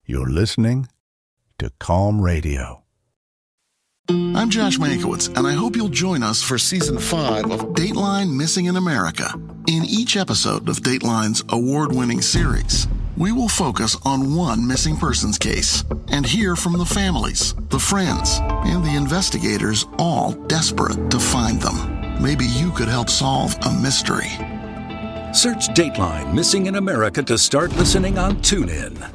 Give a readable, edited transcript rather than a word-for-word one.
You're listening to Calm Radio. I'm Josh Mankiewicz, and I hope you'll join us for Season 5 of Dateline Missing in America. In each episode of Dateline's award-winning series, we will focus on one missing persons case and hear from the families, the friends, and the investigators, all desperate to find them. Maybe you could help solve a mystery. Search Dateline Missing in America to start listening on TuneIn.